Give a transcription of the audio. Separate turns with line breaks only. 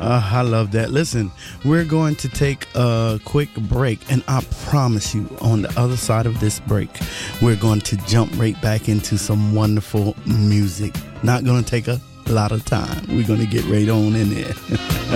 I love that. Listen, we're going to take a quick break, and I promise you, on the other side of this break, we're going to jump right back into some wonderful music. Not going to take a lot of time. We're going to get right on in there.